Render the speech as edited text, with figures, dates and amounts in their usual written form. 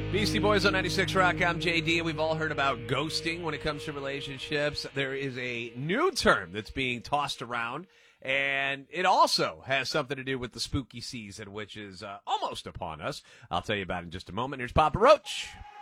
Beastie Boys on 96 Rock. I'm JD. We've all heard about ghosting when it comes to relationships. There is a new term that's being tossed around, and it also has something to do with the spooky season, which is almost upon us. I'll tell you about it in just a moment. Here's Papa Roach.